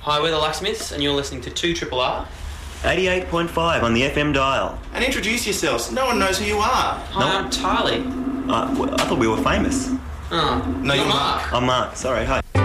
Hi, we're the Locksmiths, and you're listening to 2RRR. 88.5 on the FM dial. And introduce yourselves. No one knows who you are. Hi, I'm Charlie. I thought we were famous. Oh, No, you're Mark. I'm Mark. Sorry, hi.